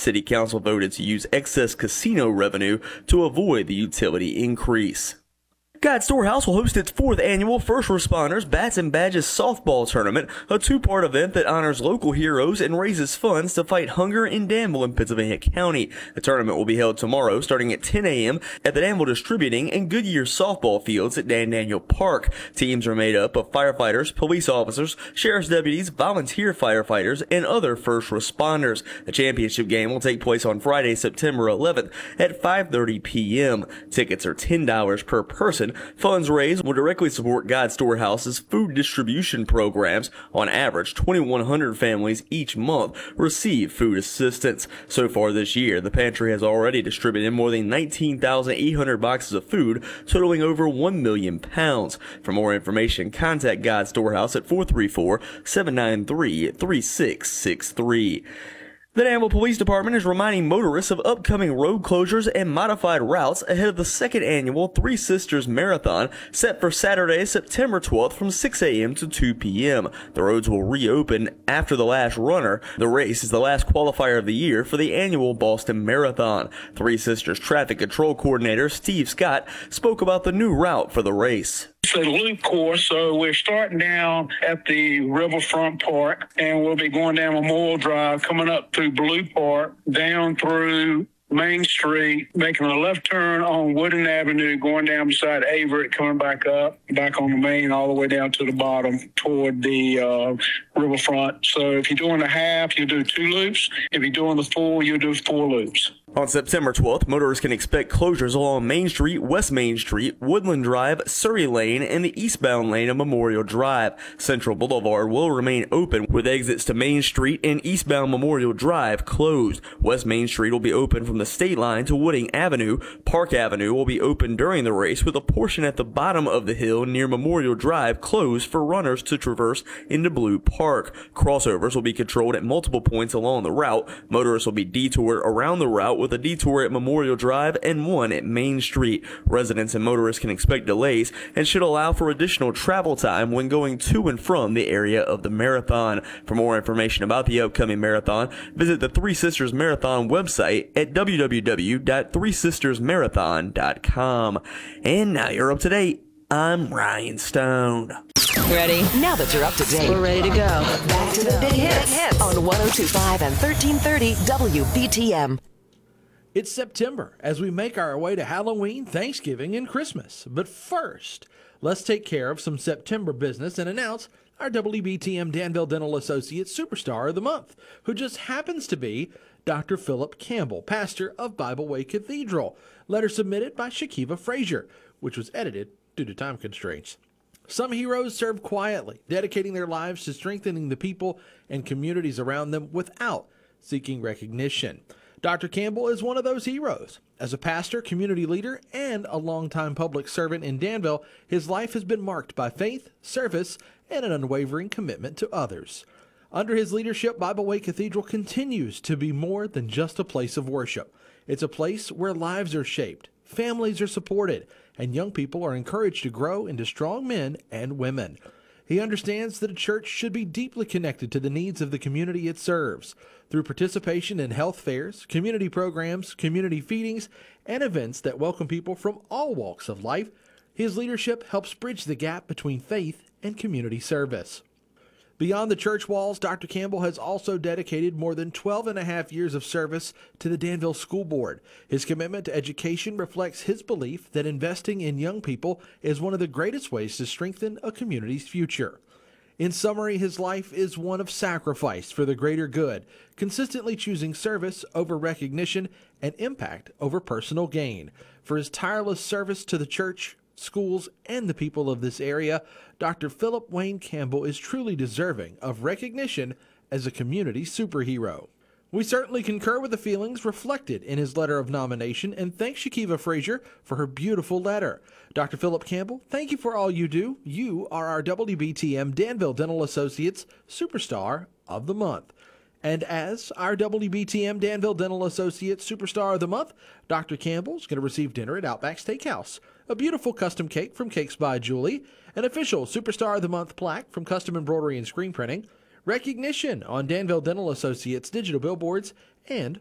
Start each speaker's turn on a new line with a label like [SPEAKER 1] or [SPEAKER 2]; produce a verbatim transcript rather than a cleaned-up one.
[SPEAKER 1] City Council voted to use excess casino revenue to avoid the utility increase. Guide Storehouse will host its fourth annual First Responders Bats and Badges Softball Tournament, a two-part event that honors local heroes and raises funds to fight hunger in Danville and Pennsylvania County. The tournament will be held tomorrow starting at ten a.m. at the Danville Distributing and Goodyear softball fields at Dan Daniel Park. Teams are made up of firefighters, police officers, sheriff's deputies, volunteer firefighters, and other first responders. The championship game will take place on Friday, September eleventh at five thirty p.m. Tickets are ten dollars per person. Funds raised will directly support Guide Storehouse's food distribution programs. On average, twenty-one hundred families each month receive food assistance. So far this year, the pantry has already distributed more than nineteen thousand eight hundred boxes of food, totaling over one million pounds. For more information, contact Guide Storehouse at four three four, seven nine three, three six six three. The Danville Police Department is reminding motorists of upcoming road closures and modified routes ahead of the second annual Three Sisters Marathon set for Saturday, September twelfth from six a.m. to two p.m. The roads will reopen after the last runner. The race is the last qualifier of the year for the annual Boston Marathon. Three Sisters Traffic Control Coordinator Steve Scott spoke about the new route for the race.
[SPEAKER 2] It's a loop course, so we're starting down at the Riverfront Park, and we'll be going down Memorial Drive, coming up through Blue Park, down through Main Street, making a left turn on Wooden Avenue, going down beside Averett, coming back up, back on the main, all the way down to the bottom toward the uh, riverfront. So if you're doing a half, you do two loops. If you're doing the full, you do four loops.
[SPEAKER 1] On September twelfth, motorists can expect closures along Main Street, West Main Street, Woodland Drive, Surrey Lane, and the eastbound lane of Memorial Drive. Central Boulevard will remain open with exits to Main Street and eastbound Memorial Drive closed. West Main Street will be open from the state line to Wooding Avenue. Park Avenue will be open during the race with a portion at the bottom of the hill near Memorial Drive closed for runners to traverse into Blue Park. Crossovers will be controlled at multiple points along the route. Motorists will be detoured around the route with a detour at Memorial Drive and one at Main Street. Residents and motorists can expect delays and should allow for additional travel time when going to and from the area of the marathon. For more information about the upcoming marathon, visit the Three Sisters Marathon website at w w w dot three sisters marathon dot com. And now you're up to date. I'm Ryan Stone.
[SPEAKER 3] Ready? Now that you're up to date,
[SPEAKER 4] We're ready to go.
[SPEAKER 3] back to the big hits, big hits on one oh two point five and thirteen thirty W B T M.
[SPEAKER 5] It's September as we make our way to Halloween, Thanksgiving, and Christmas. But first, let's take care of some September business and announce our W B T M Danville Dental Associates Superstar of the Month, who just happens to be Doctor Philip Campbell, pastor of Bible Way Cathedral. Letter submitted by Shakiva Frazier, which was edited due to time constraints. Some heroes serve quietly, dedicating their lives to strengthening the people and communities around them without seeking recognition. Doctor Campbell is one of those heroes. As a pastor, community leader, and a longtime public servant in Danville, his life has been marked by faith, service, and an unwavering commitment to others. Under his leadership, Bible Way Cathedral continues to be more than just a place of worship. It's a place where lives are shaped, families are supported, and young people are encouraged to grow into strong men and women. He understands that a church should be deeply connected to the needs of the community it serves. Through participation in health fairs, community programs, community feedings, and events that welcome people from all walks of life, his leadership helps bridge the gap between faith and community service. Beyond the church walls, Doctor Campbell has also dedicated more than twelve and a half years of service to the Danville School Board. His commitment to education reflects his belief that investing in young people is one of the greatest ways to strengthen a community's future. In summary, his life is one of sacrifice for the greater good, consistently choosing service over recognition and impact over personal gain. For his tireless service to the church, schools, and the people of this area, Doctor Philip Wayne Campbell is truly deserving of recognition as a community superhero. We certainly concur with the feelings reflected in his letter of nomination and thank Shakiva Frazier for her beautiful letter. Doctor Philip Campbell, thank you for all you do. You are our W B T M Danville Dental Associates Superstar of the Month. And as our W B T M Danville Dental Associates Superstar of the Month, Doctor Campbell is going to receive dinner at Outback Steakhouse, a beautiful custom cake from Cakes by Julie, an official Superstar of the Month plaque from Custom Embroidery and Screen Printing, recognition on Danville Dental Associates digital billboards, and